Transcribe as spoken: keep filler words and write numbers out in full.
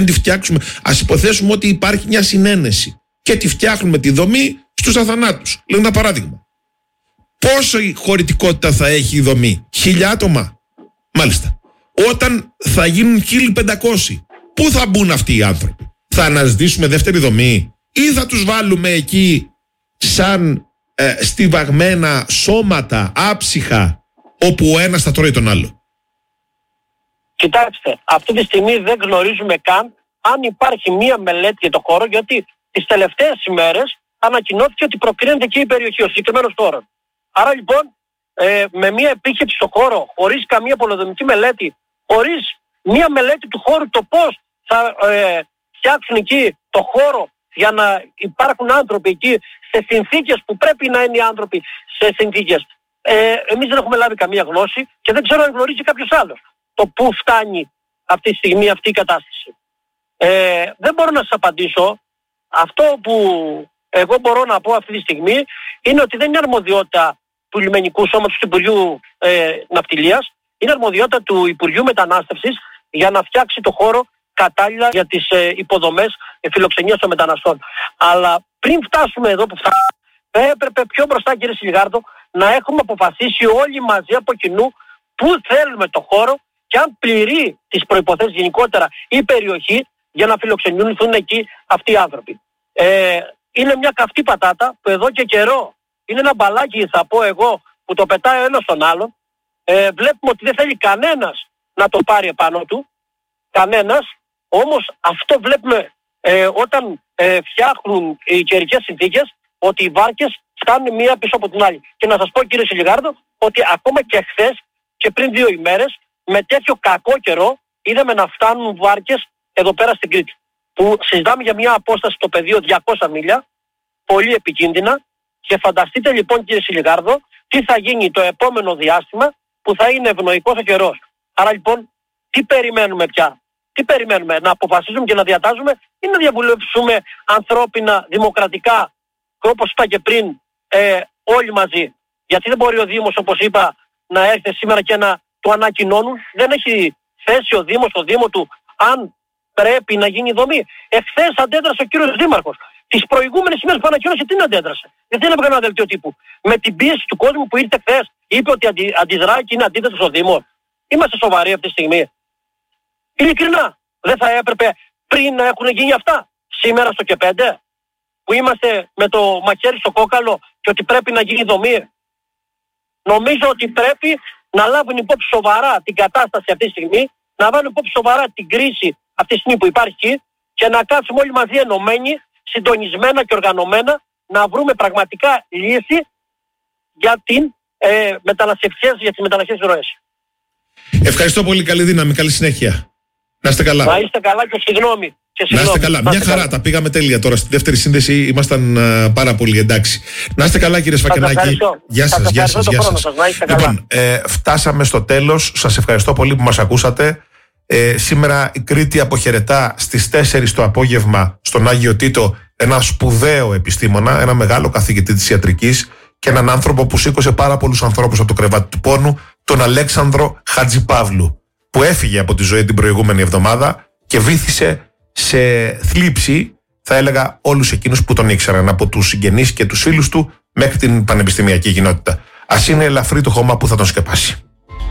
αν τη φτιάξουμε, ας υποθέσουμε ότι υπάρχει μια συνένεση και τη φτιάχνουμε τη δομή στους αθανάτους. Λέω ένα παράδειγμα. Πόσο η χωρητικότητα θα έχει η δομή? Χίλια άτομα. Μάλιστα. Όταν θα γίνουν χίλια πεντακόσιοι, πού θα μπουν αυτοί οι άνθρωποι? Θα αναζητήσουμε δεύτερη δομή ή θα τους βάλουμε εκεί σαν ε, στιβαγμένα σώματα άψυχα, όπου ο ένας θα τρώει τον άλλο? Κοιτάξτε, αυτή τη στιγμή δεν γνωρίζουμε καν αν υπάρχει μία μελέτη για το χώρο, γιατί τις τελευταίες ημέρες ανακοινώθηκε ότι προκρίνεται και η περιοχή, ο συγκεκριμένος χώρος. Άρα λοιπόν, ε, με μία επίσκεψη στο χώρο, χωρίς καμία πολεοδομική μελέτη, χωρίς μία μελέτη του χώρου, το πώς θα ε, φτιάξουν εκεί το χώρο για να υπάρχουν άνθρωποι εκεί σε συνθήκες που πρέπει να είναι οι άνθρωποι σε συνθήκες. Ε, εμείς δεν έχουμε λάβει καμία γνώση και δεν ξέρω αν γνωρίζει κάποιος άλλος το πού φτάνει αυτή τη στιγμή αυτή η κατάσταση. Ε, δεν μπορώ να σας απαντήσω. Αυτό που εγώ μπορώ να πω αυτή τη στιγμή είναι ότι δεν είναι αρμοδιότητα του Λιμενικού Σώματος του Υπουργείου ε, Ναυτιλίας, είναι αρμοδιότητα του Υπουργείου Μετανάστευσης για να φτιάξει το χώρο κατάλληλα για τις ε, υποδομές ε, φιλοξενίας των μεταναστών. Αλλά πριν φτάσουμε εδώ που φτάσουμε, έπρεπε πιο μπροστά, κύριε Σιλιγάρδο, να έχουμε αποφασίσει όλοι μαζί από κοινού πού θέλουμε το χώρο και αν πληρεί τις προϋποθέσεις γενικότερα η περιοχή για να φιλοξενηθούν εκεί αυτοί οι άνθρωποι. Ε, είναι μια καυτή πατάτα που εδώ και καιρό είναι ένα μπαλάκι, θα πω εγώ, που το πετάει ο ένας στον άλλον. Ε, βλέπουμε ότι δεν θέλει κανένας να το πάρει επάνω του. Κανένας. Όμως αυτό βλέπουμε ε, όταν ε, φτιάχνουν οι καιρικές συνθήκες, ότι οι βάρκες φτάνουν μία πίσω από την άλλη. Και να σας πω, κύριε Σιλιγάρδο, ότι ακόμα και χθες και πριν δύο ημέρες, με τέτοιο κακό καιρό, είδαμε να φτάνουν βάρκες εδώ πέρα στην Κρήτη. Που συζητάμε για μια απόσταση στο πεδίο διακόσια μίλια, πολύ επικίνδυνα. Και φανταστείτε λοιπόν, κύριε Σιλιγάρδο, τι θα γίνει το επόμενο διάστημα που θα είναι ευνοϊκός ο καιρός. Άρα λοιπόν, τι περιμένουμε πια? Τι περιμένουμε? Να αποφασίζουμε και να διατάζουμε ή να διαβουλεύσουμε ανθρώπινα, δημοκρατικά, και όπως είπα και πριν, ε, όλοι μαζί? Γιατί δεν μπορεί ο Δήμος, όπως είπα, να έρθει σήμερα και να το ανακοινώνουν. Δεν έχει θέση ο Δήμος, το Δήμο του, αν πρέπει να γίνει δομή. Εχθές αντέδρασε ο κύριος Δήμαρχος. Τις προηγούμενες ημέρες που ανακοίνωσε, τι να αντέδρασε? Γιατί δεν έβγαλε ένα δελτίο τύπου? Με την πίεση του κόσμου που ήρθε χθες, είπε ότι αντι, αντιδράει και είναι αντίθετος ο Δήμος. Είμαστε σοβαροί αυτή τη στιγμή? Ειλικρινά, δεν θα έπρεπε πριν να έχουν γίνει αυτά? Σήμερα στο και πέντε, που είμαστε με το μαχαίρι στο κόκαλο και ότι πρέπει να γίνει δομή. Νομίζω ότι πρέπει να λάβουν υπόψη σοβαρά την κατάσταση αυτή τη στιγμή, να βάλουν υπόψη σοβαρά την κρίση αυτή τη στιγμή που υπάρχει και να κάτσουμε όλοι μαζί ενωμένοι, συντονισμένα και οργανωμένα, να βρούμε πραγματικά λύση για την ε, μεταναστευτικές, για τις μεταναστευτικές ροές. Ευχαριστώ πολύ, καλή δύναμη, καλή συνέχεια. Να είστε καλά. Να είστε καλά και συγγνώμη. Και να είστε καλά. Να Μια χαρά, καλά. Τα πήγαμε τέλεια τώρα. Στη δεύτερη σύνδεση ήμασταν uh, πάρα πολύ εντάξει. Να είστε καλά, κύριε Σφακιανάκη. Γεια σας, γεια σας. Γεια σας. Λοιπόν, ε, φτάσαμε στο τέλος. Σας ευχαριστώ πολύ που μας ακούσατε. Ε, σήμερα η Κρήτη αποχαιρετά στις τέσσερις το απόγευμα στον Άγιο Τίτο ένα σπουδαίο επιστήμονα, ένα μεγάλο καθηγητή της ιατρικής και έναν άνθρωπο που σήκωσε πάρα πολλούς ανθρώπους από το κρεβάτι του πόνου, τον Αλέξανδρο Χατζηπαύλου, που έφυγε από τη ζωή την προηγούμενη εβδομάδα και βύθισε σε θλίψη, θα έλεγα, όλους εκείνους που τον ήξεραν, από τους συγγενείς και τους φίλους του μέχρι την πανεπιστημιακή κοινότητα. Ας είναι ελαφρύ το χώμα που θα τον σκεπάσει.